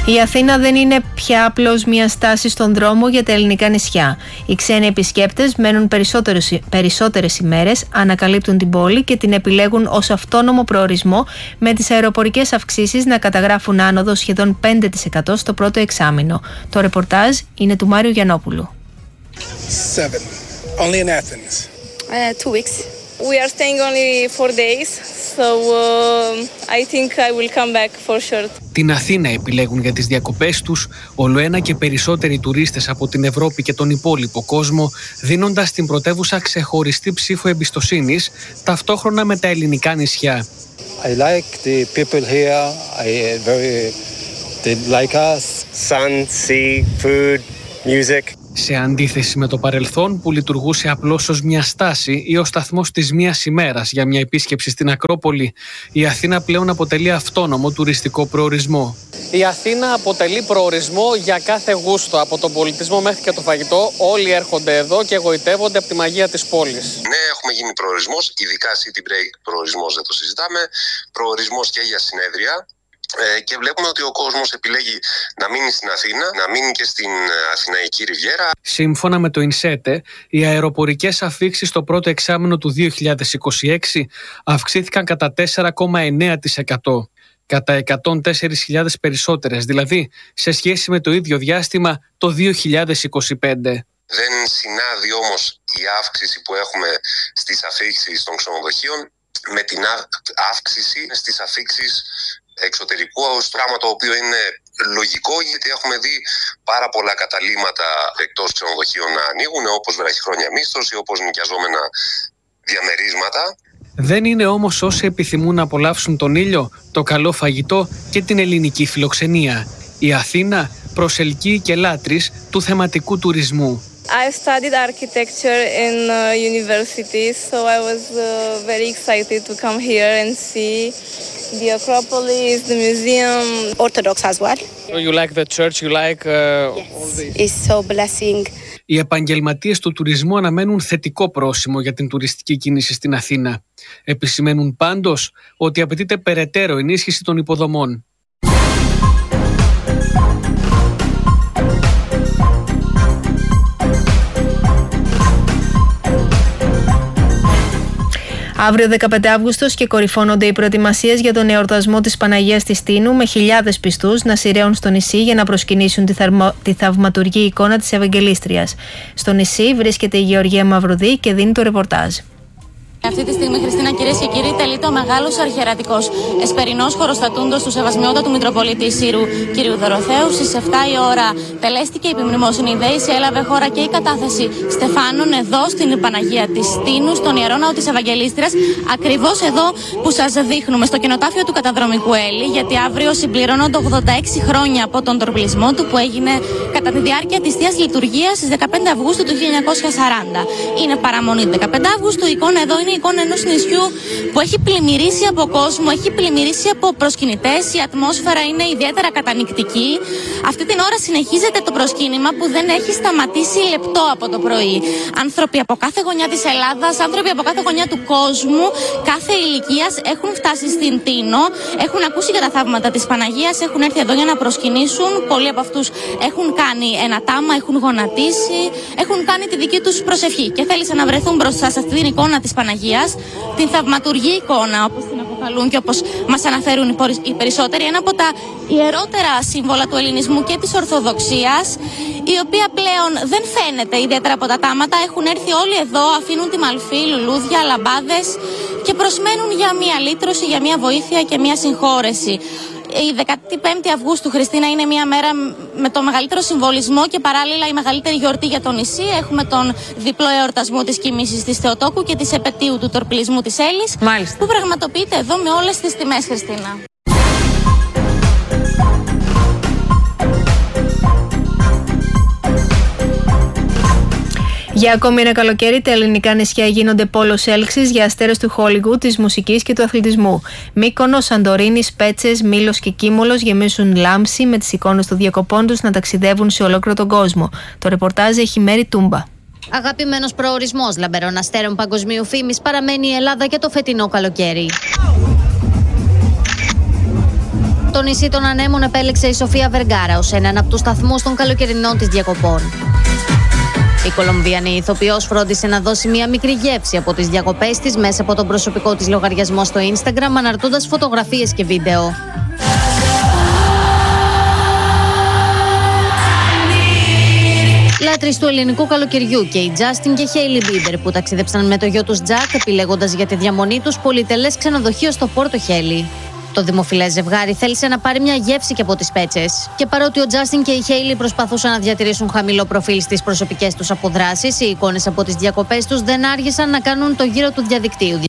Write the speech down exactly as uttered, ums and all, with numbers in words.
Η Αθήνα δεν είναι πια απλώς μια στάση στον δρόμο για τα ελληνικά νησιά. Οι ξένοι επισκέπτες μένουν περισσότερες ημέρες, ανακαλύπτουν την πόλη και την επιλέγουν ως αυτόνομο προορισμό, με τις αεροπορικές αυξήσεις να καταγράφουν άνοδο σχεδόν πέντε τοις εκατό στο πρώτο εξάμηνο. Το ρεπορτάζ είναι του Μάριου Γιαννόπουλου. Seven. Only in Athens. Uh, two weeks. We are staying only four days, so uh, I think I will come back for sure. Την Αθήνα επιλέγουν για τις διακοπές τους ολοένα και περισσότεροι τουρίστες από την Ευρώπη και τον υπόλοιπο κόσμο, δίνοντας την πρωτεύουσα ξεχωριστή ψήφο εμπιστοσύνης, ταυτόχρονα με τα ελληνικά νησιά. I like the people here. I very they like us. Sun, sea, food, music. Σε αντίθεση με το παρελθόν που λειτουργούσε απλώς ως μια στάση ή ο σταθμός της μίας ημέρας για μια επίσκεψη στην Ακρόπολη, η Αθήνα πλέον αποτελεί αυτόνομο τουριστικό προορισμό. Η Αθήνα αποτελεί προορισμό για κάθε γούστο, από τον πολιτισμό μέχρι και το φαγητό. Όλοι έρχονται εδώ και εγωιτεύονται από τη μαγεία της πόλης. Ναι, έχουμε γίνει προορισμός, ειδικά city break προορισμός, δεν το συζητάμε, προορισμός και για συνέδρια. Ε, και βλέπουμε ότι ο κόσμος επιλέγει να μείνει στην Αθήνα, να μείνει και στην Αθηναϊκή Ριβιέρα. Σύμφωνα με το ΙΝΣΕΤΕ, οι αεροπορικές αφίξεις το πρώτο εξάμηνο του δύο χιλιάδες είκοσι έξι αυξήθηκαν κατά τέσσερα κόμμα εννέα τοις εκατό, κατά εκατόν τέσσερις χιλιάδες περισσότερες, δηλαδή σε σχέση με το ίδιο διάστημα το δύο χιλιάδες είκοσι πέντε. Δεν συνάδει όμως η αύξηση που έχουμε στις αφίξεις των ξενοδοχείων με την αύξηση στις αφίξεις εξωτερικού, πράγμα το οποίο είναι λογικό, γιατί έχουμε δει πάρα πολλά καταλύματα εκτός ξενοδοχείων να ανοίγουν, όπως βραχυχρόνια μίσθωση, όπως νοικιαζόμενα διαμερίσματα. Δεν είναι όμως όσοι επιθυμούν να απολαύσουν τον ήλιο, το καλό φαγητό και την ελληνική φιλοξενία. Η Αθήνα προσελκύει και λάτρεις του θεματικού τουρισμού. I studied architecture in uh, university, so I was uh, very excited to come here and see the Acropolis, the museum. Orthodox as well. So you like the church, you like uh, yes. all the... It's so blessing. Οι επαγγελματίες του τουρισμού αναμένουν θετικό πρόσημο για την τουριστική κίνηση στην Αθήνα. Επισημαίνουν πάντως ότι απαιτείται περαιτέρω ενίσχυση των υποδομών. Αύριο δεκαπέντε Αυγούστου και κορυφώνονται οι προετοιμασίες για τον εορτασμό της Παναγίας της Τίνου, με χιλιάδες πιστούς να σειραίουν στο νησί για να προσκυνήσουν τη, θαρμο... τη θαυματουργή εικόνα της Ευαγγελίστριας. Στο νησί βρίσκεται η Γεωργία Μαυρουδή και δίνει το ρεπορτάζ. Αυτή τη στιγμή, Χριστίνα, κυρίες και κύριοι, τελείται ο μεγάλος αρχιερατικός εσπερινός χωροστατούντος του Σεβασμιότατου Μητροπολίτη Ισήρου κ. Δωροθέου. Στις επτά η ώρα τελέστηκε η επιμνημόσυνη δέηση, έλαβε χώρα και η κατάθεση στεφάνων εδώ στην Παναγία της Τίνου, στον Ιερό Ναό της Ευαγγελίστριας, ακριβώς εδώ που σας δείχνουμε, στο κενοτάφιο του Καταδρομικού Έλλη, γιατί αύριο συμπληρώνονται ογδόντα έξι χρόνια από τον τορπλισμό του, που έγινε κατά τη διάρκεια της Θείας Λειτουργίας στις δεκαπέντε Αυγούστου του χίλια εννιακόσια σαράντα. Είναι παραμονή δεκαπέντε Αυγούστου, η εικόνα εδώ είναι η εικόνα ενός νησιού που έχει πλημμυρίσει από κόσμο, έχει πλημμυρίσει από προσκυνητές. Η ατμόσφαιρα είναι ιδιαίτερα κατανυκτική. Αυτή την ώρα συνεχίζεται το προσκύνημα που δεν έχει σταματήσει λεπτό από το πρωί. Άνθρωποι από κάθε γωνιά της Ελλάδας, άνθρωποι από κάθε γωνιά του κόσμου, κάθε ηλικίας έχουν φτάσει στην Τίνο, έχουν ακούσει για τα θαύματα της Παναγίας, έχουν έρθει εδώ για να προσκυνήσουν. Πολλοί από αυτούς έχουν κάνει ένα τάμα, έχουν γονατίσει, έχουν κάνει τη δική τους προσευχή και θέλησαν να βρεθούν μπροστά σε αυτή την εικόνα της Παναγίας, την θαυματουργή εικόνα, όπως την αποκαλούν και όπως μας αναφέρουν οι περισσότεροι, ένα από τα ιερότερα σύμβολα του ελληνισμού και της Ορθοδοξίας, η οποία πλέον δεν φαίνεται ιδιαίτερα από τα τάματα. Έχουν έρθει όλοι εδώ, αφήνουν τη μαλφή, λουλούδια, λαμπάδες και προσμένουν για μια λύτρωση, για μια βοήθεια και μια συγχώρεση. Η δεκαπέντε Αυγούστου, Χριστίνα, είναι μια μέρα με το μεγαλύτερο συμβολισμό και παράλληλα η μεγαλύτερη γιορτή για το νησί. Έχουμε τον διπλό εορτασμό της κοιμήσης της Θεοτόκου και της επετείου του τορπλισμού της Έλλης. Μάλιστα. Που πραγματοποιείται εδώ με όλες τις τιμές, Χριστίνα. Για ακόμη ένα καλοκαίρι, τα ελληνικά νησιά γίνονται πόλος έλξης για αστέρες του Hollywood, της μουσικής και του αθλητισμού. Μύκονος, Σαντορίνη, Πέτσες, Μήλος και Κίμολος γεμίζουν λάμψη, με τις εικόνες των διακοπών τους να ταξιδεύουν σε ολόκληρο τον κόσμο. Το ρεπορτάζ έχει Μέρη Τούμπα. Αγαπημένος προορισμός λαμπερών αστέρων παγκοσμίου φήμης παραμένει η Ελλάδα για το φετινό καλοκαίρι. Το Το νησί των Ανέμων επέλεξε η Σοφία Βεργάρα ως έναν από τους σταθμούς των καλοκαιρινών της διακοπών. Η Κολομβιανή ηθοποιός φρόντισε να δώσει μια μικρή γεύση από τις διακοπές της μέσα από τον προσωπικό της λογαριασμό στο Instagram, αναρτώντας φωτογραφίες και βίντεο. Λάτρεις του ελληνικού καλοκαιριού και η Justin και Hailey Bieber που ταξίδεψαν με το γιο τους Jack, επιλέγοντας για τη διαμονή τους πολυτελές ξενοδοχείο στο Πόρτο Χέλι. Το δημοφιλές ζευγάρι θέλησε να πάρει μια γεύση και από τις πέτσες. Και παρότι ο Justin και η Hailey προσπαθούσαν να διατηρήσουν χαμηλό προφίλ στις προσωπικές τους αποδράσεις, οι εικόνες από τις διακοπές τους δεν άργησαν να κάνουν το γύρο του διαδικτύου,